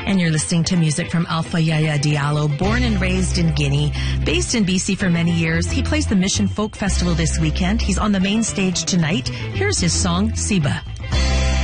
And you're listening to music from Alpha Yaya Diallo, born and raised in Guinea, based in BC for many years. He plays the Mission Folk Festival this weekend. He's on the main stage tonight. Here's his song, Siba.